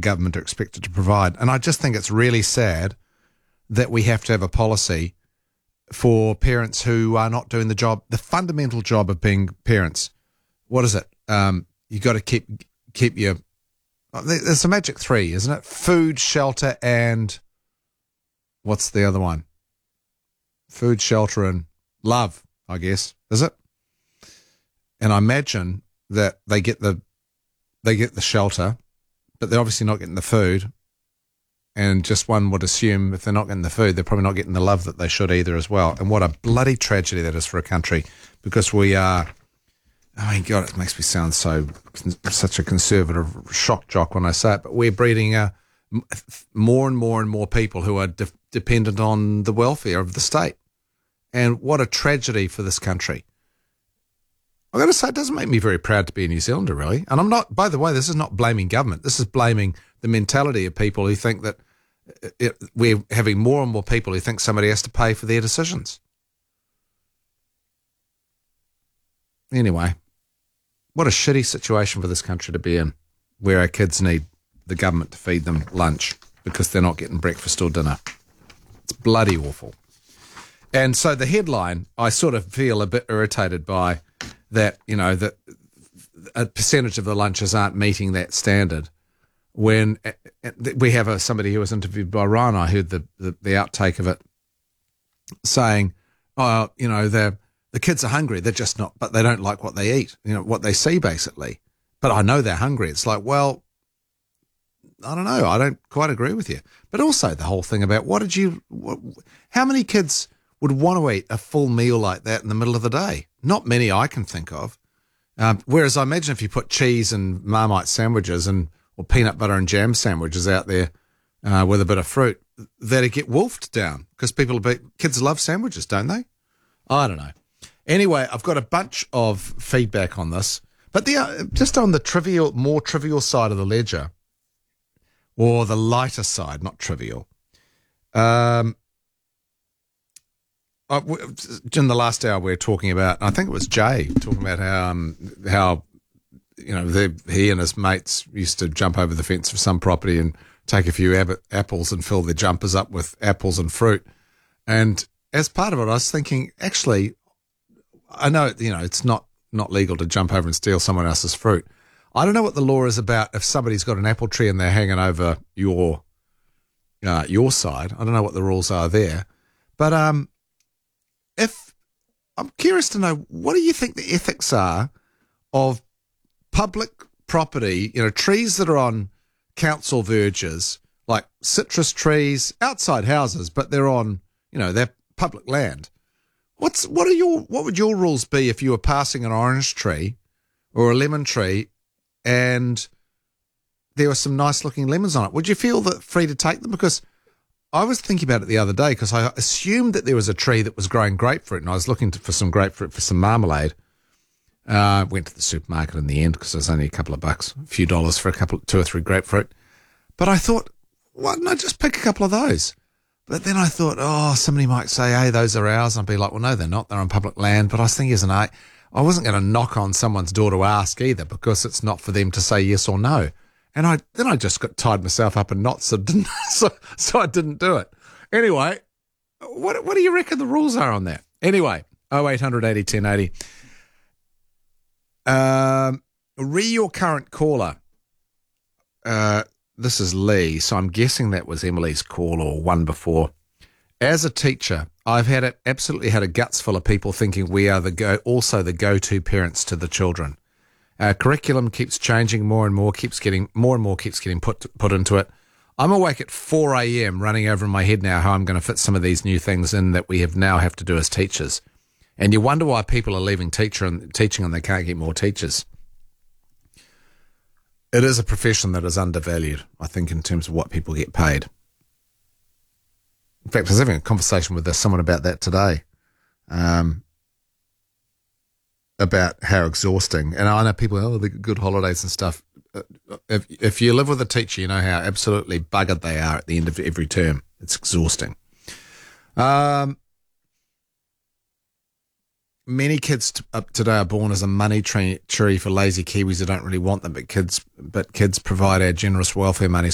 government are expected to provide. And I just think it's really sad that we have to have a policy for parents who are not doing the job, the fundamental job of being parents. What is it? You got to keep your. There's a magic three, isn't it? Food, shelter, and what's the other one? Food, shelter, and love, I guess. Is it? And I imagine that they get the shelter, but they're obviously not getting the food. And just one would assume if they're not getting the food, they're probably not getting the love that they should either as well. And what a bloody tragedy that is for a country, because we are, I mean, God, it makes me sound such a conservative shock jock when I say it, but we're breeding more and more people who are dependent on the welfare of the state. And what a tragedy for this country. I've got to say, it doesn't make me very proud to be a New Zealander, really. And I'm not, by the way, this is not blaming government. This is blaming the mentality of people who think that we're having more and more people who think somebody has to pay for their decisions. Anyway, what a shitty situation for this country to be in, where our kids need the government to feed them lunch because they're not getting breakfast or dinner. It's bloody awful. And so the headline, I sort of feel a bit irritated by that, you know, that a percentage of the lunches aren't meeting that standard. When we have somebody who was interviewed by Ryan, I heard the outtake of it saying, oh, you know, the kids are hungry. They're just not, but they don't like what they eat, you know, what they see basically. But I know they're hungry. It's like, well, I don't know. I don't quite agree with you. But also the whole thing about how many kids would want to eat a full meal like that in the middle of the day? Not many I can think of. Whereas I imagine if you put cheese and Marmite sandwiches or peanut butter and jam sandwiches out there with a bit of fruit, that'd get wolfed down because kids love sandwiches, don't they? I don't know. Anyway, I've got a bunch of feedback on this, but just on the more trivial side of the ledger, or the lighter side, not trivial. In the last hour, we were talking about, I think it was Jay talking about how you know he and his mates used to jump over the fence of some property and take a few apples and fill their jumpers up with apples and fruit. And as part of it, I was thinking, actually, I know it's not legal to jump over and steal someone else's fruit. I don't know what the law is about if somebody's got an apple tree and they're hanging over your side. I don't know what the rules are there, but if I'm curious to know, what do you think the ethics are of public property, trees that are on council verges, like citrus trees outside houses, but they're on, they're public land. What would your rules be if you were passing an orange tree or a lemon tree and there were some nice looking lemons on it? Would you feel free to take them? Because I was thinking about it the other day because I assumed that there was a tree that was growing grapefruit and I was looking for some grapefruit for some marmalade. Went to the supermarket in the end because it was only a couple of bucks, a few dollars for 2 or 3 grapefruit. But I thought, why didn't I just pick a couple of those? But then I thought, somebody might say, hey, those are ours. And I'd be like, well, no, they're not. They're on public land. But I was thinking, I wasn't going to knock on someone's door to ask either because it's not for them to say yes or no. And I just tied myself up in knots and didn't, so I didn't do it. Anyway, what do you reckon the rules are on that? Anyway, 0800 80 1080. Your current caller. This is Lee, so I'm guessing that was Emily's call or one before. As a teacher, I've absolutely had a guts full of people thinking we are also the go-to parents to the children. Our curriculum keeps changing more and more, keeps getting put into it. I'm awake at 4 a.m. running over in my head now how I'm going to fit some of these new things in that we now have to do as teachers. And you wonder why people are leaving teaching and they can't get more teachers. It is a profession that is undervalued, I think, in terms of what people get paid. In fact, I was having a conversation with someone about that today, about how exhausting. And I know people, they get good holidays and stuff. If you live with a teacher, you know how absolutely buggered they are at the end of every term. It's exhausting. Many kids today are born as a money tree for lazy Kiwis who don't really want them, but kids provide our generous welfare money.